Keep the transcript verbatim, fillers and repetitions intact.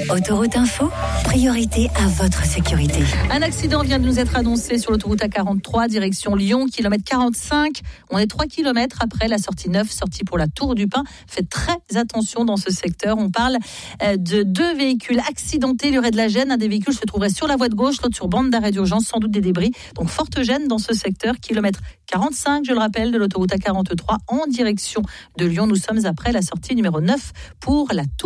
Autoroute Info, priorité à votre sécurité. Un accident vient de nous être annoncé sur l'autoroute A quarante-trois, direction Lyon, kilomètre quarante-cinq. On est trois kilomètres après la sortie neuf, sortie pour la Tour du Pin. Faites très attention dans ce secteur. On parle de deux véhicules accidentés. Il y aurait de la gêne. Un des véhicules se trouverait sur la voie de gauche, l'autre sur bande d'arrêt d'urgence, sans doute des débris. Donc forte gêne dans ce secteur, kilomètre quarante-cinq, je le rappelle, de l'autoroute A quarante-trois en direction de Lyon. Nous sommes après la sortie numéro neuf pour la Tour.